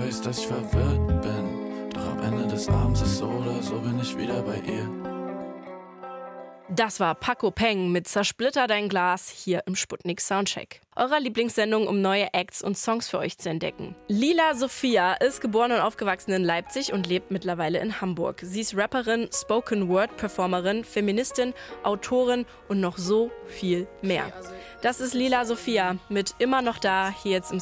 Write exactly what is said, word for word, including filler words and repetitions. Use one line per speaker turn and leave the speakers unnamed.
weiß, dass ich verwirrt bin. Doch am Ende des Abends ist so oder so bin ich wieder bei ihr.
Das war Paco Peng mit Zersplitter dein Glas hier im Sputnik Soundcheck. Eurer Lieblingssendung, um neue Acts und Songs für euch zu entdecken. Lila Sophia ist geboren und aufgewachsen in Leipzig und lebt mittlerweile in Hamburg. Sie ist Rapperin, Spoken-Word-Performerin, Feministin, Autorin und noch so viel mehr. Das ist Lila Sophia mit Immer noch da, hier jetzt im